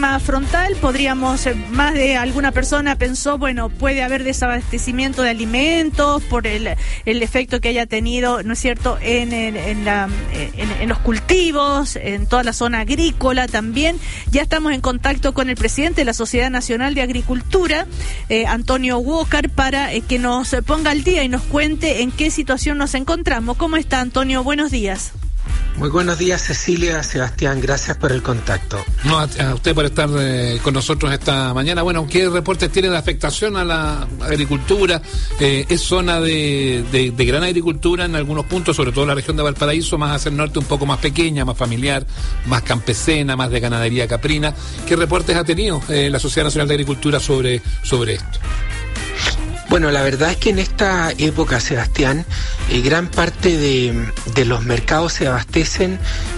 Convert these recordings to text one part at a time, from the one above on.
frontal, podríamos, más de alguna persona pensó, bueno, puede haber desabastecimiento de alimentos por el efecto que haya tenido, ¿no es cierto?, en los cultivos, en toda la zona agrícola también. Ya estamos en contacto con el presidente de la Sociedad Nacional de Agricultura, Antonio Walker, para que nos ponga al día y nos cuente en qué situación nos encontramos. ¿Cómo está, Antonio? Buenos días. Muy buenos días, Cecilia, Sebastián, gracias por el contacto. No, a usted por estar con nosotros esta mañana. Bueno, ¿qué reportes tiene de afectación a la agricultura? Es zona de gran agricultura en algunos puntos, sobre todo en la región de Valparaíso, más hacia el norte, un poco más pequeña, más familiar, más campesina, más de ganadería caprina. ¿Qué reportes ha tenido la Sociedad Nacional de Agricultura sobre esto? Bueno, la verdad es que en esta época, Sebastián, gran parte de los mercados se abastecen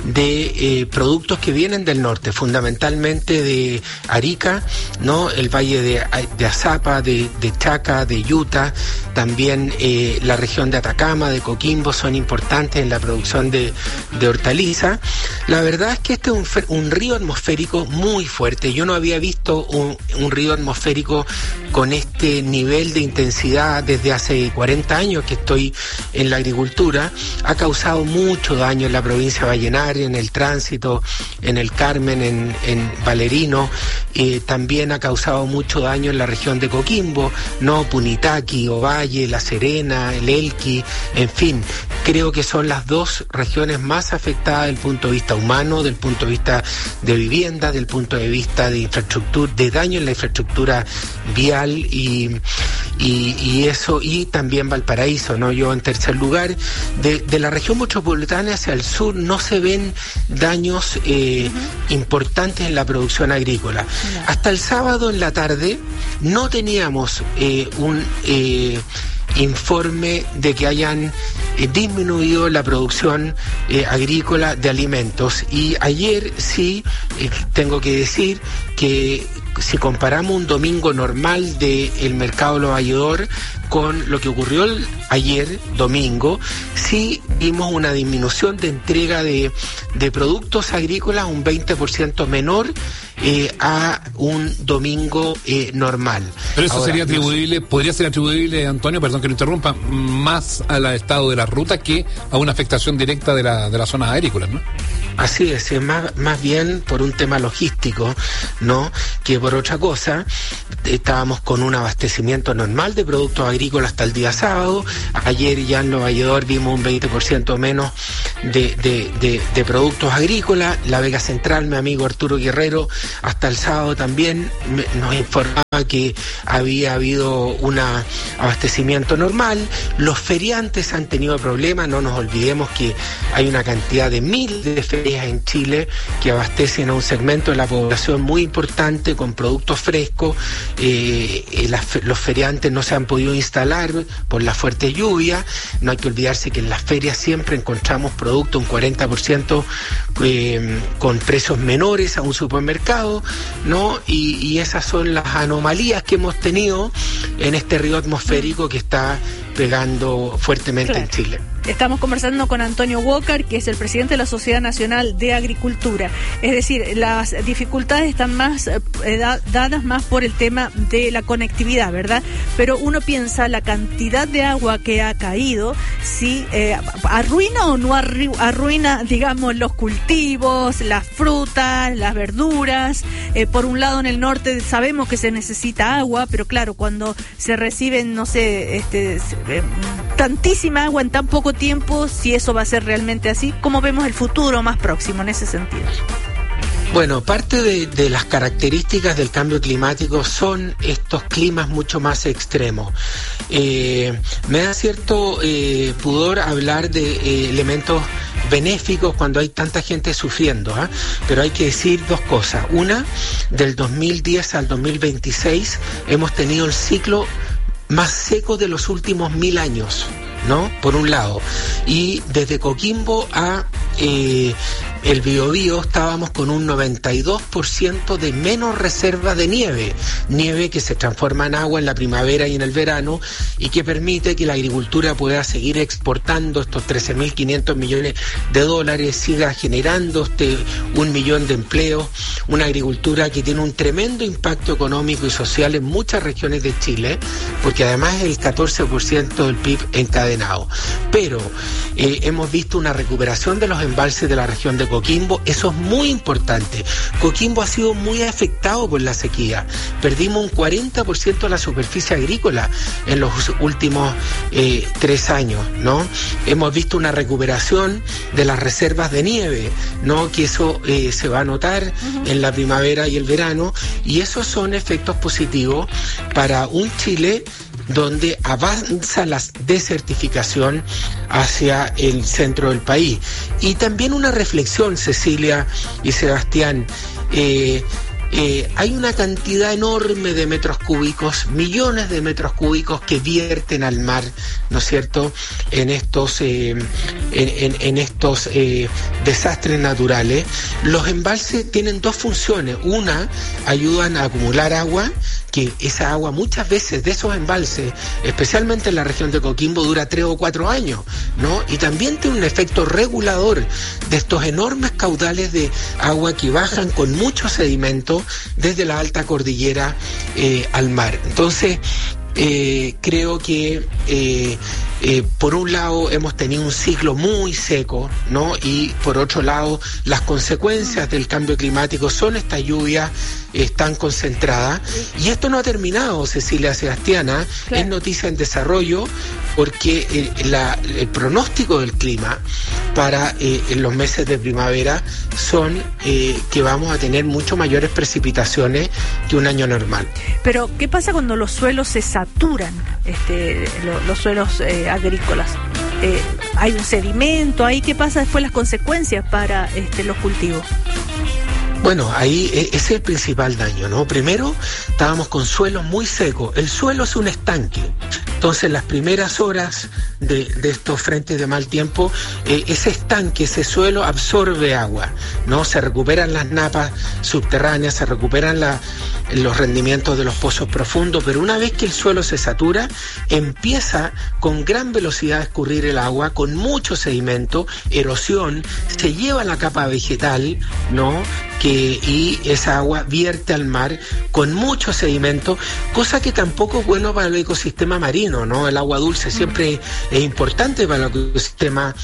de productos que vienen del norte, fundamentalmente de Arica, ¿no? El valle de Azapa, de Chaca, de Utah, también la región de Atacama, de Coquimbo, son importantes en la producción de hortaliza. La verdad es que este es un río atmosférico muy fuerte. Yo no había visto un río atmosférico con este nivel de intensidad desde hace 40 años que estoy en la agricultura. Ha causado mucho daño en la provincia de Vallenar, en el tránsito, en el Carmen, en Valerino. También ha causado mucho daño en la región de Coquimbo, ¿no? Punitaqui, Ovalle, La Serena, el Elqui, en fin. Creo que son las dos regiones más afectadas desde el punto de vista humano, del punto de vista de vivienda, del punto de vista de infraestructura, de daño en la infraestructura vial y eso, y también Valparaíso, ¿no? Yo en tercer lugar, de la región metropolitana hacia el sur no se ven daños importantes en la producción agrícola. Hasta el sábado en la tarde no teníamos un informe de que hayan disminuido la producción agrícola de alimentos, y ayer sí tengo que decir que si comparamos un domingo normal del mercado Lo Valledor con lo que ocurrió ayer, domingo, sí vimos una disminución de entrega de productos agrícolas un 20% menor a un domingo normal. Pero eso sería atribuible, podría ser atribuible, Antonio, perdón que lo interrumpa, más al estado de la ruta que a una afectación directa de las zonas agrícolas, ¿no? Así es más bien por un tema logístico, ¿no?, que por otra cosa. Estábamos con un abastecimiento normal de productos agrícolas hasta el día sábado. Ayer ya en Lo Valledor vimos un 20% menos de productos agrícolas. La Vega Central, mi amigo Arturo Guerrero, hasta el sábado también nos informaba que había habido un abastecimiento normal. Los feriantes han tenido problemas, no nos olvidemos que hay una cantidad de miles de ferias en Chile que abastecen a un segmento de la población muy importante con productos frescos. Los feriantes no se han podido instalar por la fuerte lluvia. No hay que olvidarse que en las ferias siempre encontramos productos un 40% con precios menores a un supermercado, ¿no? Y esas son las anomalías que hemos tenido en este río atmosférico que está pegando fuertemente en Chile. Estamos conversando con Antonio Walker, que es el presidente de la Sociedad Nacional de Agricultura. Es decir, las dificultades están más dadas más por el tema de la conectividad, ¿verdad? Pero uno piensa la cantidad de agua que ha caído, si arruina o no arruina, digamos, los cultivos, las frutas, las verduras. Por un lado, en el norte sabemos que se necesita agua, pero claro, cuando se reciben, no sé, tantísima agua en tan poco tiempo, si eso va a ser realmente así, ¿cómo vemos el futuro más próximo en ese sentido? Bueno, parte de las características del cambio climático son estos climas mucho más extremos. Me da cierto pudor hablar de elementos benéficos cuando hay tanta gente sufriendo, pero hay que decir dos cosas. Una, del 2010 al 2026 hemos tenido el ciclo más seco de los últimos 1000 años, ¿no? Por un lado. Y desde Coquimbo a el Biobío estábamos con un 92% de menos reserva de nieve que se transforma en agua en la primavera y en el verano, y que permite que la agricultura pueda seguir exportando estos 13.500 millones de dólares, siga generando 1 millón de empleos, una agricultura que tiene un tremendo impacto económico y social en muchas regiones de Chile, porque además es el 14% del PIB encadenado. Pero hemos visto una recuperación de los embalses de la región de Coquimbo. Eso es muy importante. Coquimbo ha sido muy afectado por la sequía. Perdimos un 40% de la superficie agrícola en los últimos 3 años, ¿no? Hemos visto una recuperación de las reservas de nieve, ¿no? Que eso se va a notar en la primavera y el verano, y esos son efectos positivos para un Chile donde avanza la desertificación hacia el centro del país. Y también una reflexión, Cecilia y Sebastián, hay una cantidad enorme de metros cúbicos, millones de metros cúbicos que vierten al mar, ¿no es cierto?, en estos desastres naturales. Los embalses tienen 2 funciones. Una, ayudan a acumular agua, que esa agua muchas veces de esos embalses, especialmente en la región de Coquimbo, dura 3 o 4 años, ¿no? Y también tiene un efecto regulador de estos enormes caudales de agua que bajan con mucho sedimento desde la alta cordillera al mar. Entonces, creo que por un lado hemos tenido un ciclo muy seco, ¿no? Y por otro lado, las consecuencias del cambio climático son estas lluvias tan concentradas. Y esto no ha terminado, Cecilia, Sebastiana. Claro. Es noticia en desarrollo, porque el pronóstico del clima para en los meses de primavera son que vamos a tener mucho mayores precipitaciones que un año normal. Pero, ¿qué pasa cuando los suelos se saturan, los suelos agrícolas? Hay un sedimento ahí. ¿Qué pasa después, las consecuencias para los cultivos? Bueno, ahí es el principal daño, ¿no? Primero, estábamos con suelos muy secos. El suelo es un estanque. Entonces, las primeras horas de estos frentes de mal tiempo, ese estanque, ese suelo absorbe agua, ¿no? Se recuperan las napas subterráneas, se recuperan los rendimientos de los pozos profundos, pero una vez que el suelo se satura, empieza con gran velocidad a escurrir el agua, con mucho sedimento, erosión, se lleva la capa vegetal, ¿no? Y esa agua vierte al mar con mucho sedimento, cosa que tampoco es bueno para el ecosistema marino, ¿no? El agua dulce siempre es importante para el ecosistema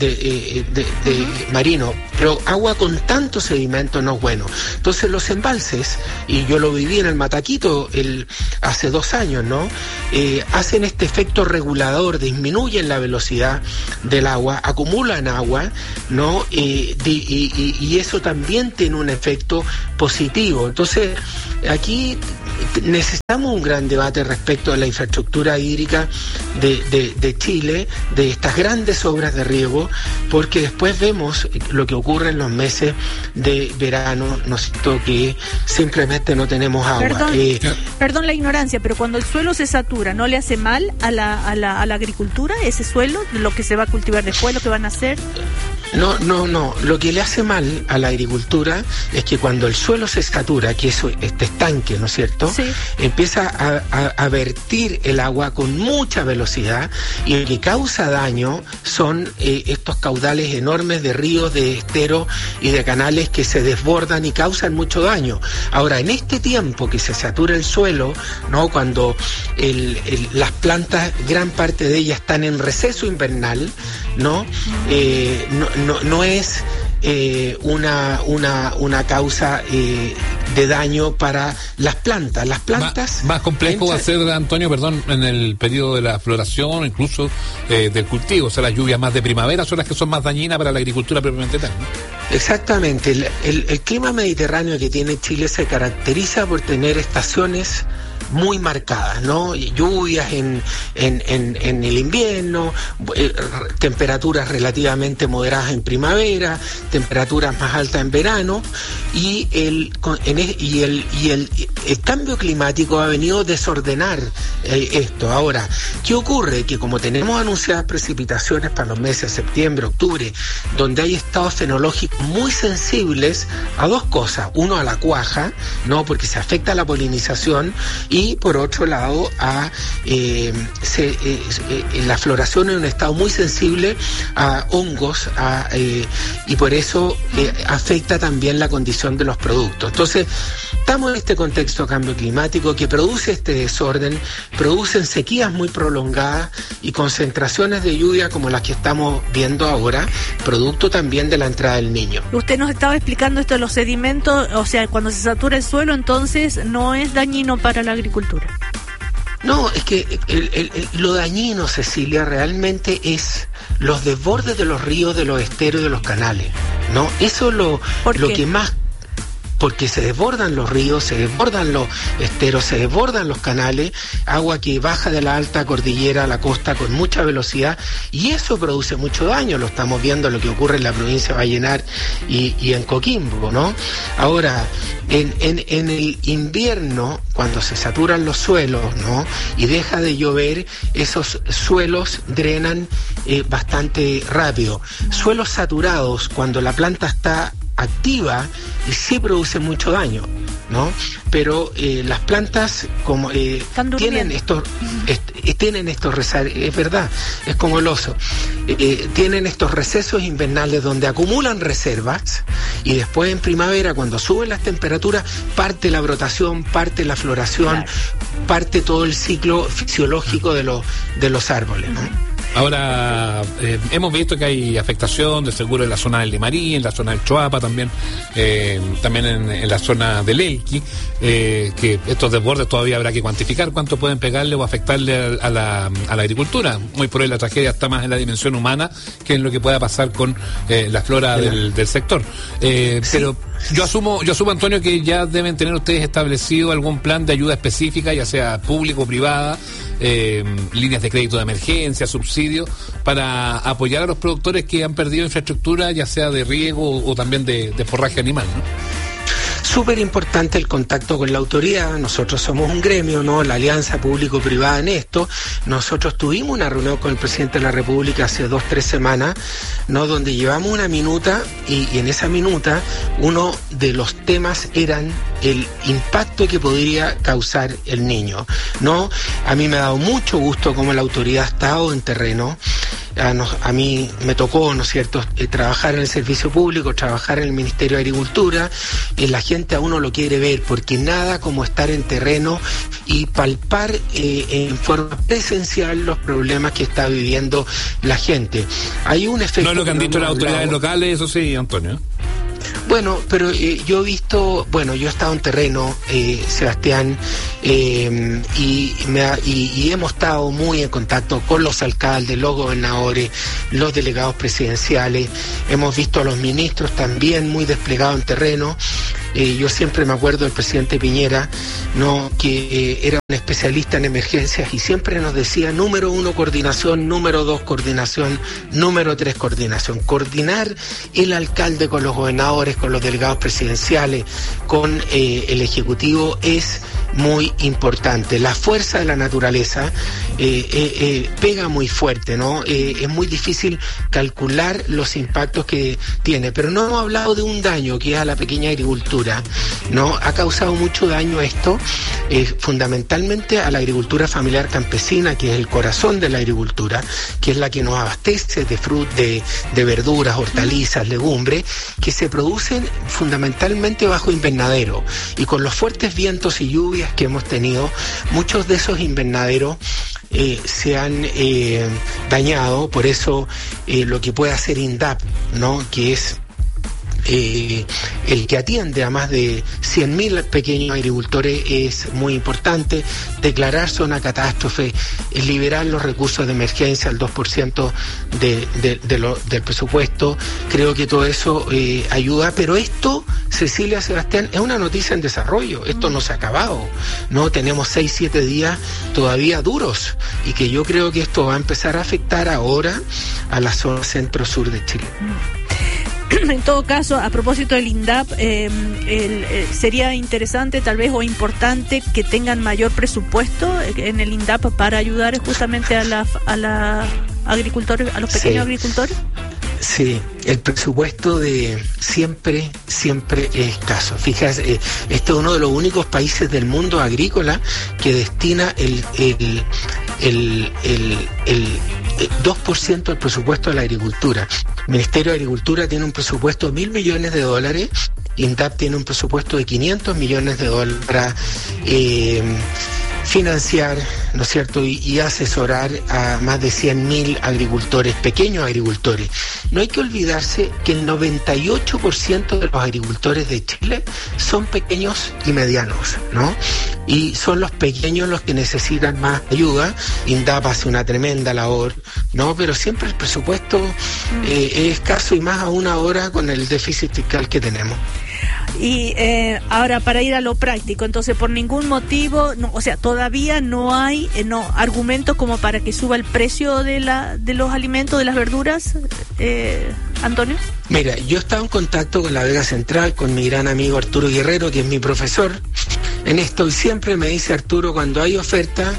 marino, pero agua con tanto sedimento no es bueno. Entonces los embalses, y yo lo viví en el Mataquito hace 2 años, ¿no? Hacen este efecto regulador, disminuyen la velocidad del agua, acumulan agua, ¿no? Y eso también tiene un efecto positivo. Entonces, aquí necesitamos un gran debate respecto a la infraestructura hídrica de Chile, de estas grandes obras de riego, porque después vemos lo que ocurre en los meses de verano, ¿no es cierto?, que simplemente no tenemos agua. Perdón la ignorancia, pero cuando el suelo se satura, ¿no le hace mal a la agricultura ese suelo, lo que se va a cultivar después, lo que van a hacer? No. Lo que le hace mal a la agricultura es que cuando el suelo se satura, que es este estanque, ¿no es cierto?, sí, empieza a vertir el agua con mucha velocidad, y lo que causa daño son estos caudales enormes de ríos, de esteros y de canales que se desbordan y causan mucho daño. Ahora, en este tiempo que se satura el suelo, ¿no?, cuando las plantas, gran parte de ellas están en receso invernal, ¿no? No es una causa de daño para las plantas. Las plantas... Más complejo va a ser, Antonio, en el periodo de la floración, incluso del cultivo. O sea, las lluvias más de primavera son las que son más dañinas para la agricultura propiamente tal, ¿no? Exactamente. El clima mediterráneo que tiene Chile se caracteriza por tener estaciones muy marcadas, ¿no? Lluvias en el invierno, temperaturas relativamente moderadas en primavera, temperaturas más altas en verano, y el cambio climático ha venido a desordenar esto. Ahora, ¿qué ocurre? Que como tenemos anunciadas precipitaciones para los meses de septiembre, octubre, donde hay estados fenológicos muy sensibles a dos cosas: uno, a la cuaja, ¿no? Porque se afecta a la polinización, y por otro lado a la floración en un estado muy sensible a hongos, y por eso afecta también la condición de los productos. Entonces, estamos en este contexto de cambio climático que produce este desorden, producen sequías muy prolongadas y concentraciones de lluvia como las que estamos viendo ahora, producto también de la entrada del Niño. Usted nos estaba explicando esto de los sedimentos, o sea, cuando se satura el suelo, entonces no es dañino para la agricultura. No, es que lo dañino, Cecilia, realmente es los desbordes de los ríos, de los esteros y de los canales, ¿no? Eso es lo que más... Porque se desbordan los ríos, se desbordan los esteros, se desbordan los canales, agua que baja de la alta cordillera a la costa con mucha velocidad, y eso produce mucho daño. Lo estamos viendo lo que ocurre en la provincia de Vallenar y en Coquimbo, ¿no? Ahora, en el invierno, cuando se saturan los suelos, ¿no? Y deja de llover, esos suelos drenan bastante rápido. Suelos saturados, cuando la planta está activa, y sí produce mucho daño, ¿no? Pero las plantas como tienen estos es verdad, es como el oso, tienen estos recesos invernales donde acumulan reservas, y después en primavera, cuando suben las temperaturas, parte la brotación, parte la floración, parte todo el ciclo fisiológico de los árboles, ¿no? Ahora, hemos visto que hay afectación de seguro en la zona del Limarí, en la zona del Choapa también, también en la zona del Elqui, que estos desbordes todavía habrá que cuantificar cuánto pueden pegarle o afectarle a la agricultura. Hoy por hoy la tragedia está más en la dimensión humana que en lo que pueda pasar con la flora del sector. Pero yo asumo, Antonio, que ya deben tener ustedes establecido algún plan de ayuda específica, ya sea público o privada, líneas de crédito de emergencia, subsidios, para apoyar a los productores que han perdido infraestructura, ya sea de riego o también de forraje animal, ¿no? Súper importante el contacto con la autoridad. Nosotros somos un gremio, ¿no? La alianza público-privada en esto. Nosotros tuvimos una reunión con el presidente de la República hace 2-3 semanas, ¿no? Donde llevamos una minuta, y en esa minuta uno de los temas eran el impacto que podría causar el Niño, ¿no? A mí me ha dado mucho gusto cómo la autoridad ha estado en terreno. A mí me tocó, ¿no es cierto?, trabajar en el servicio público, trabajar en el Ministerio de Agricultura. La gente a uno lo quiere ver, porque nada como estar en terreno y palpar en forma presencial los problemas que está viviendo la gente. Hay un efecto... No es lo que han dicho las autoridades locales, eso sí, Antonio. Bueno, pero yo he visto, yo he estado en terreno, Sebastián, y hemos estado muy en contacto con los alcaldes, los gobernadores, los delegados presidenciales. Hemos visto a los ministros también muy desplegados en terreno. Yo siempre me acuerdo del presidente Piñera, ¿no?, que era un especialista en emergencias, y siempre nos decía: número 1, coordinación; número 2, coordinación; número 3, coordinación. Coordinar el alcalde con los gobernadores, con los delegados presidenciales, con el Ejecutivo, es muy importante. La fuerza de la naturaleza pega muy fuerte, ¿no? Es muy difícil calcular los impactos que tiene, pero no hemos hablado de un daño que es a la pequeña agricultura, ¿no? Ha causado mucho daño esto, fundamentalmente a la agricultura familiar campesina, que es el corazón de la agricultura, que es la que nos abastece de verduras, hortalizas, legumbres, que se producen fundamentalmente bajo invernadero, y con los fuertes vientos y lluvias que hemos tenido, muchos de esos invernaderos se han dañado. Por eso lo que puede hacer INDAP, ¿no?, que es el que atiende a más de 100.000 pequeños agricultores es muy importante. Declarar zona catástrofe, liberar los recursos de emergencia al 2% del presupuesto. Creo que todo eso ayuda, pero esto, Cecilia, Sebastián, es una noticia en desarrollo. Esto no se ha acabado, ¿no? Tenemos 6-7 días todavía duros y que yo creo que esto va a empezar a afectar ahora a la zona centro-sur de Chile. En todo caso, a propósito del INDAP, sería interesante tal vez o importante que tengan mayor presupuesto en el INDAP para ayudar justamente a la agricultores, a los pequeños agricultores. Sí, el presupuesto de siempre es escaso. Fíjate, este es uno de los únicos países del mundo agrícola que destina el 2% del presupuesto de la agricultura. El Ministerio de Agricultura tiene un presupuesto de $1.000 millones, INDAP tiene un presupuesto de $500 millones para financiar, ¿no es cierto?, y asesorar a más de 100.000 agricultores, pequeños agricultores. No hay que olvidarse que el 98% de los agricultores de Chile son pequeños y medianos, ¿no? Y son los pequeños los que necesitan más ayuda. INDAP hace una tremenda labor, ¿no? Pero siempre el presupuesto es escaso, y más aún ahora con el déficit fiscal que tenemos. Y ahora, para ir a lo práctico, entonces por ningún motivo, no, o sea, todavía no hay argumentos como para que suba el precio de los alimentos, de las verduras, Antonio. Mira, yo estaba en contacto con la Vega Central, con mi gran amigo Arturo Guerrero, que es mi profesor en esto, y siempre me dice Arturo, cuando hay oferta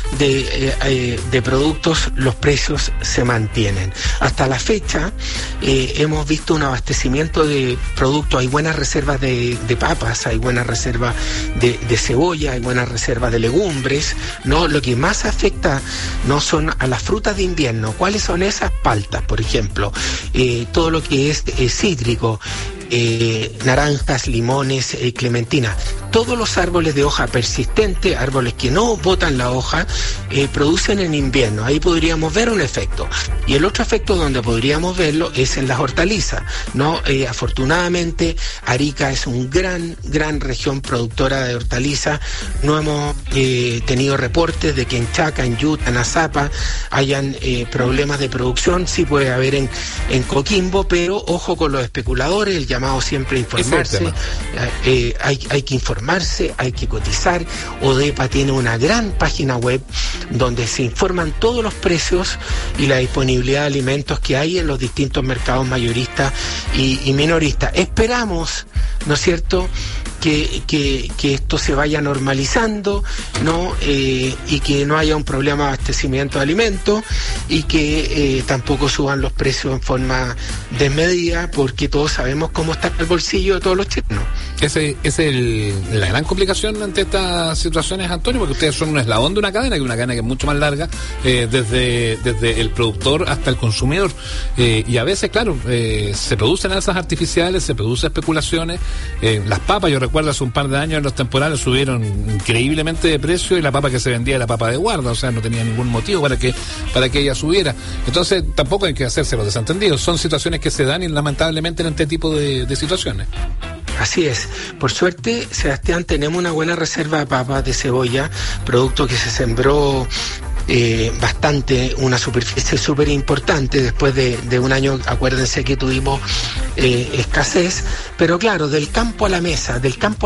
de productos, los precios se mantienen. Hasta la fecha hemos visto un abastecimiento de productos, hay buenas reservas de papas, hay buenas reservas de cebolla, hay buenas reservas de legumbres, ¿no? Lo que más afecta no son a las frutas de invierno. ¿Cuáles son esas? Paltas, por ejemplo, todo lo que es cítrico, naranjas, limones, clementinas. Todos los árboles de hoja persistente, árboles que no botan la hoja, producen en invierno. Ahí podríamos ver un efecto. Y el otro efecto donde podríamos verlo es en las hortalizas, ¿no? Afortunadamente, Arica es un gran región productora de hortalizas. No hemos tenido reportes de que en Chaca, en Yuta, en Azapa hayan problemas de producción. Sí puede haber en Coquimbo, pero ojo con los especuladores, el llamado siempre a informarse. Hay que informarse, hay que cotizar. ODEPA tiene una gran página web donde se informan todos los precios y la disponibilidad de alimentos que hay en los distintos mercados mayoristas y minoristas. Esperamos, ¿no es cierto?, que esto se vaya normalizando, ¿no? Y que no haya un problema de abastecimiento de alimentos, y que tampoco suban los precios en forma desmedida, porque todos sabemos cómo está el bolsillo de todos los chilenos. Esa es la gran complicación ante estas situaciones, Antonio, porque ustedes son un eslabón de una cadena, que es mucho más larga, desde el productor hasta el consumidor, y a veces, claro, se producen alzas artificiales, se producen especulaciones. Las papas, yo recuerdo hace un par de años en los temporales subieron increíblemente de precio, y la papa que se vendía era papa de guarda, o sea, no tenía ningún motivo para que ella subiera. Entonces tampoco hay que hacerse los desentendidos, son situaciones que se dan, y lamentablemente en este tipo de situaciones. Así es. Por suerte, Sebastián, tenemos una buena reserva de papas, de cebolla, producto que se sembró bastante, una superficie súper importante después de un año. Acuérdense que tuvimos escasez, pero claro, del campo a la mesa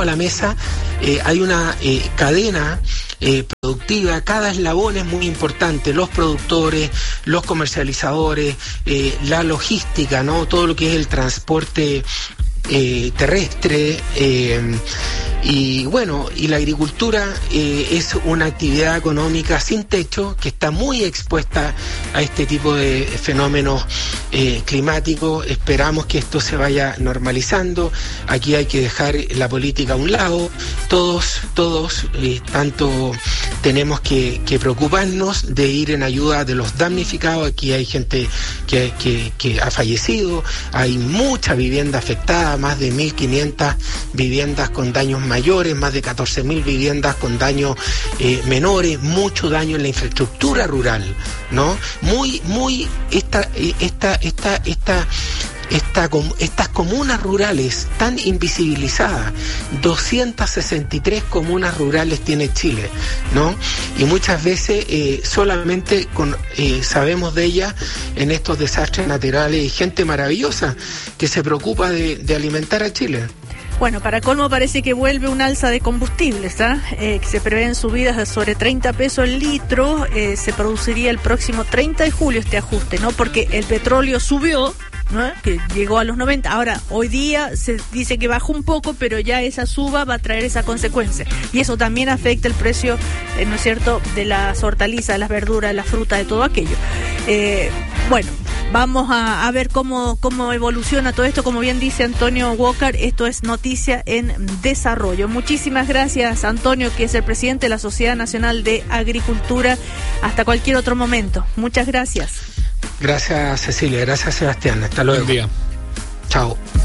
hay una cadena productiva. Cada eslabón es muy importante: los productores, los comercializadores, la logística, ¿no? Todo lo que es el transporte terrestre, y bueno, y la agricultura es una actividad económica sin techo, que está muy expuesta a este tipo de fenómenos climáticos. Esperamos que esto se vaya normalizando. Aquí hay que dejar la política a un lado. Todos tanto tenemos que preocuparnos de ir en ayuda de los damnificados. Aquí hay gente que ha fallecido, hay mucha vivienda afectada, más de 1.500 viviendas con daños mayores, más de 14.000 viviendas con daños menores, mucho daño en la infraestructura rural, ¿no? Esta estas comunas rurales tan invisibilizadas. 263 comunas rurales tiene Chile, ¿no? Y muchas veces solamente sabemos de ellas en estos desastres naturales, y gente maravillosa que se preocupa de alimentar a Chile. Bueno, para colmo parece que vuelve un alza de combustibles, que se prevén subidas de sobre 30 pesos el litro. Se produciría el próximo 30 de julio este ajuste, ¿no? Porque el petróleo subió, ¿no? Que llegó a los 90. Ahora, hoy día se dice que bajó un poco, pero ya esa suba va a traer esa consecuencia. Y eso también afecta el precio, ¿no es cierto?, de las hortalizas, las verduras, la fruta, de todo aquello. Bueno, vamos a ver cómo evoluciona todo esto. Como bien dice Antonio Walker, esto es noticia en desarrollo. Muchísimas gracias, Antonio, que es el presidente de la Sociedad Nacional de Agricultura. Hasta cualquier otro momento. Muchas gracias. Gracias, Cecilia. Gracias, Sebastián. Hasta luego. Buen día. Chao.